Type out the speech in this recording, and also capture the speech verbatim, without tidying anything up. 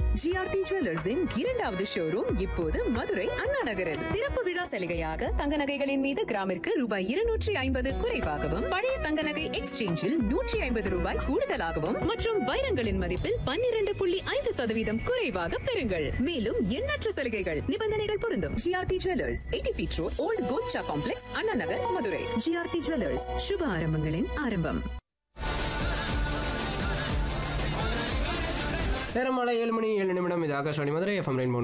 GRT ஜுவல்லர்ஸின் இரண்டாவது showroom இப்போது மதுரை அண்ணா நகரில். திறப்பு விழா சலுகையாக தங்க நகைகளின் மீது கிராமிற்கு ரூபாய் இருநூற்றி ஐம்பது குறைவாகவும், பழைய தங்க நகை எக்ஸ்சேஞ்சில் நூற்றி ஐம்பது ரூபாய் கூடுதலாகவும் மற்றும் வைரங்களின் மதிப்பில் பன்னிரண்டு புள்ளி ஐந்து சதவீதம் குறைவாக பெறுங்கள். மேலும் எண்ணற்ற சலுகைகள், நிபந்தனைகள் பொருந்தும். GRT jewellers, eighty feet road, volt Golcha complex, Anna Nagar, Madurai. GRT jewellers, சுப ஆரம்பங்களின் ஆரம்பம். நேரம் மாலை ஏழு மணி ஏழு நிமிடம். இது ஆகாஷவாணி மதுரை எஃப்எம் ரெயின்போ